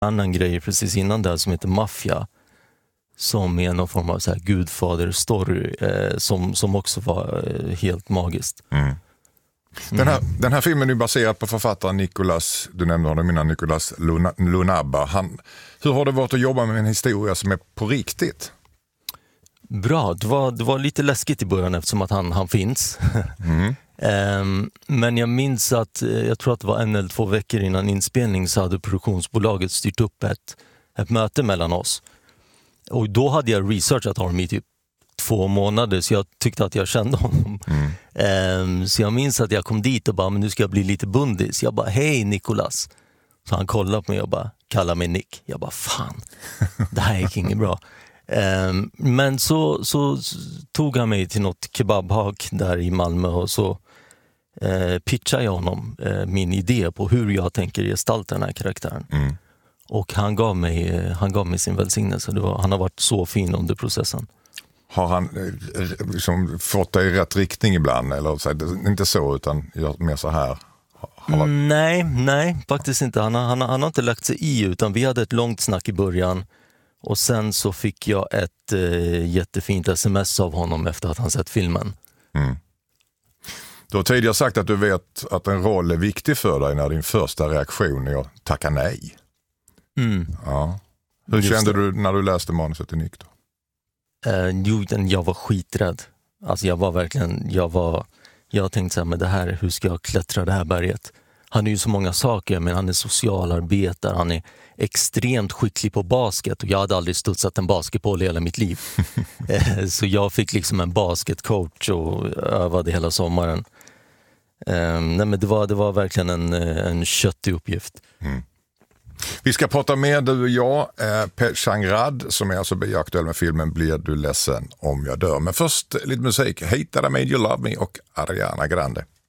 annan grej precis innan där som heter Mafia, som är någon form av så här Gudfader-story som också var helt magiskt. Den här filmen är baserad på författaren Nicolas, du nämnde honom innan, Nicolas Lunabba. Hur har det varit att jobba med en historia som är på riktigt? Bra, det var lite läskigt i början eftersom att han finns. Men jag minns att jag tror att det var 1 eller 2 veckor innan inspelning så hade produktionsbolaget styrt upp ett möte mellan oss. Och då hade jag researchat honom i typ 2 månader, så jag tyckte att jag kände honom. Så jag minns att jag kom dit och bara, men nu ska jag bli lite bundis. Jag bara, hej Nicolas. Så han kollade på mig och bara, kalla mig Nick. Jag bara, fan, det här gick inget bra. Men så tog han mig till något kebabhak där i Malmö och så pitchade jag honom min idé på hur jag tänker gestalta den här karaktären. Och han gav mig sin välsignelse. Han har varit så fin under processen. Har han liksom fått dig i rätt riktning ibland? Eller inte så, utan mer så här? Nej, faktiskt inte. Han har inte lagt sig i, utan vi hade ett långt snack i början. Och sen så fick jag ett jättefint sms av honom efter att han sett filmen. Du har tidigare sagt att du vet att en roll är viktig för dig när din första reaktion är att tacka nej. Ja. Hur kände du när du läste manuset till Nick då? Jag var skiträdd. Alltså jag tänkte så här, men det här, hur ska jag klättra det här berget? Han är ju så många saker, men han är socialarbetare, han är extremt skicklig på basket och jag hade aldrig studsat en basketboll i hela mitt liv. Så jag fick liksom en basketcoach och övade hela sommaren. Nej, men det var verkligen en köttig uppgift. Vi ska prata med du och jag, Per Changrad, som är alltså aktuell med filmen Blir du ledsen om jag dör. Men först lite musik. Hate That I Made You Love Me och Ariana Grande.